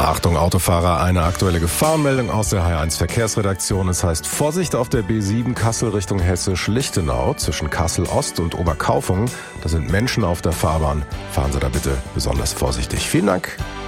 Achtung Autofahrer, eine aktuelle Gefahrenmeldung aus der H1 Verkehrsredaktion. Es heißt Vorsicht auf der B7 Kassel Richtung Hessisch-Lichtenau zwischen Kassel Ost und Oberkaufungen. Da sind Menschen auf der Fahrbahn. Fahren Sie da bitte besonders vorsichtig. Vielen Dank.